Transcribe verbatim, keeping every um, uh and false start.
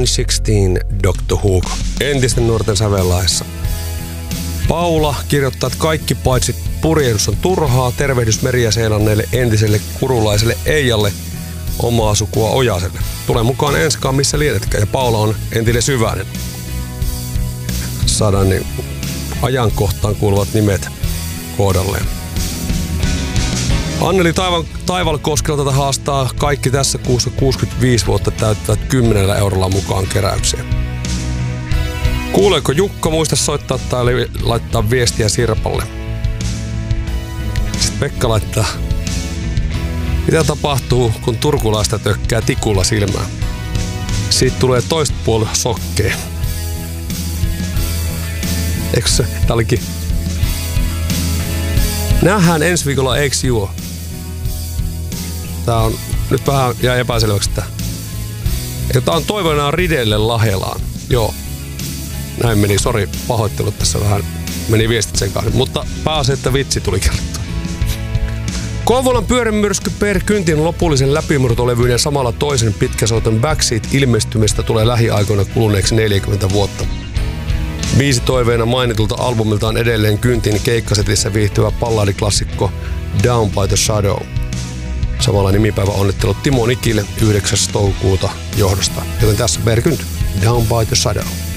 sixteen Doctor Who entisten nuorten sävellaessa. Paula kirjoittaa, että kaikki paitsi purjehdus on turhaa. Tervehdys Meriä-Seelanneille entiselle kurulaiselle Eijalle, omaa sukua Ojaselle. Tule mukaan enskaan missä lienetkään. Ja Paula on entinen Syvänen. Saadaan niin ajankohtaan kuuluvat nimet kohdalleen. Anneli Taival, Taivalkoskella tätä haastaa kaikki tässä kuussa kuusikymmentäviisi vuotta täyttävät kymmenellä eurolla mukaan keräyksiä. Kuuleeko Jukka, muista soittaa tai laittaa viestiä Sirpalle. Sitten Pekka laittaa, mitä tapahtuu, kun turkulaista tökkää tikulla silmään? Siitä tulee toista puoli sokkeen. Eikö se? Tää olikin. Nähdään ensi viikolla, eiks juo? Tää on nyt vähän jää epäselväksi tää. Ja tää on toivonaan Ridelle Lahelaan. Joo. Näin meni, sori, pahoittelut tässä vähän. Meni viestit sekaan. Mutta pääasi, että vitsi tuli kerrottua. Kouvolan pyörämyrsky Per Kyntin lopullisen läpimurtolevyn ja samalla toisen pitkäsoiton Backseat ilmestymistä tulee lähiaikoina kuluneeksi neljäkymmentä vuotta. Biisi toiveena mainitulta albumilta on edelleen Kyntin keikkasetissä viihtyvä balladiklassikko Down by the Shadow. Samalla nimipäivä onnittelut Timo Nikille yhdeksäs toukokuuta johdosta. Joten tässä Per Kynt, Down by the Shadow.